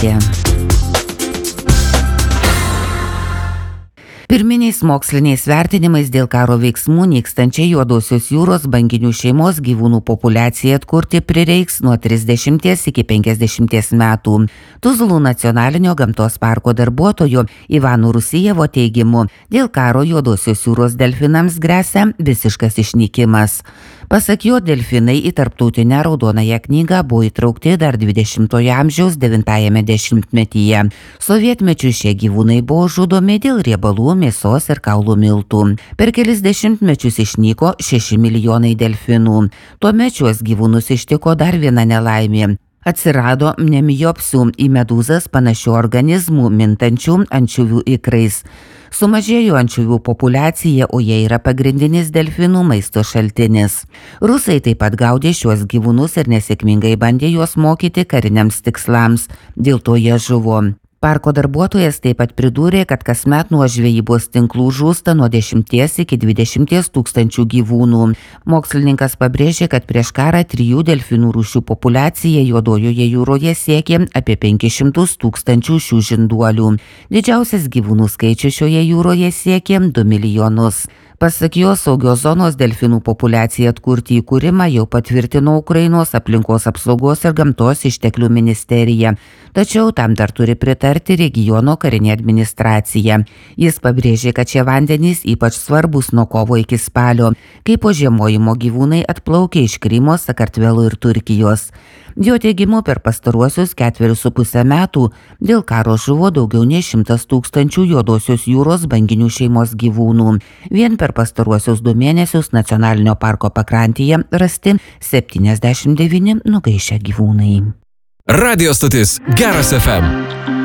Pirminiais moksliniais vertinimais dėl karo veiksmų nykstančiai Juodosios jūros banginių šeimos gyvūnų populiacijai atkurti prireiks nuo 30 iki 50 metų. Tuzlų nacionalinio gamtos parko darbuotojo Ivano Rusijevo teigimu, dėl karo Juodosios jūros delfinams gresia visiškas išnykimas. Pasak jo, delfinai į tarptautinę raudonąją knygą buvo įtraukti dar 20-ojo amžiaus 9-ajame dešimtmetyje. Sovietmečiu šie gyvūnai buvo žudomi dėl riebalų, mėsos ir kaulų miltų. Per kelis dešimtmečius išnyko 6 milijonai delfinų. Tuomet šiuos gyvūnus ištiko dar viena nelaimė. Atsirado mnemiopsių, į medūzas panašių organizmų, mintančių ančiuvių ikrais. Sumažėjo ančiuvių populiacija, o jie yra pagrindinis delfinų maisto šaltinis. Rusai taip pat gaudė šiuos gyvūnus ir nesėkmingai bandė juos mokyti kariniams tikslams. Dėl to jie žuvo. Parko darbuotojas taip pat pridūrė, kad kasmet nuo žvejybos tinklų žūsta nuo 10 iki 20 tūkstančių gyvūnų. Mokslininkas pabrėžė, kad prieš karą 3 delfinų rūšių populiacija Juodojoje jūroje siekė apie 500 tūkstančių šių žinduolių. Didžiausias gyvūnų skaičius šioje jūroje siekė 2 milijonus. Pasak jo, saugios zonos delfinų populiacijai atkurti įkūrimą jau patvirtino Ukrainos aplinkos apsaugos ir gamtos išteklių ministerija. Tačiau tam dar turi pritarti regiono karinė administracija. Jis pabrėžė, kad šie vandenys ypač svarbus nuo kovo iki spalio, kai po žiemojimo gyvūnai atplaukė iš Krymo, Sakartvelo ir Turkijos. Jo teigimu, per pastaruosius 4,5 metų dėl karo žuvo daugiau nei 100 tūkstančių Juodosios jūros banginių šeimos gyvūnų. Vien per pastaruosius 2 mėnesius nacionalinio parko pakrantėje rasti 79 nugaišę gyvūnai. Radio stotis Geras FM.